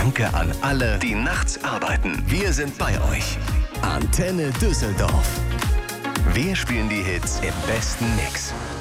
danke an alle, die nachts arbeiten. Wir sind bei euch. Antenne Düsseldorf. Wir spielen die Hits im besten Mix.